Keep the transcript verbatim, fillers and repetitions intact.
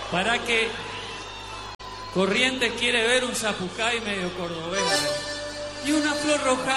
Para que Corrientes quiere ver un zapucay medio cordobés. Y una flor roja